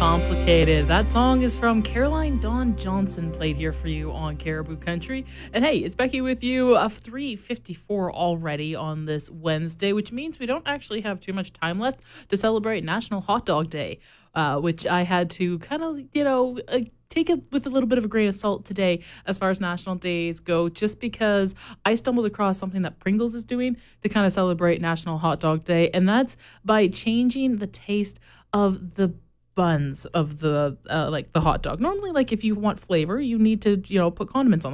Complicated. That song is from Caroline Dawn Johnson, played here for you on Caribou Country. And hey, it's Becky with you of 3:54 already on this Wednesday, which means we don't actually have too much time left to celebrate National Hot Dog Day, which I had to kind of, take it with a little bit of a grain of salt today as far as national days go, just because I stumbled across something that Pringles is doing to kind of celebrate National Hot Dog Day, and that's by changing the taste of the buns of the like the hot dog. Normally, like if you want flavor, you need to put condiments on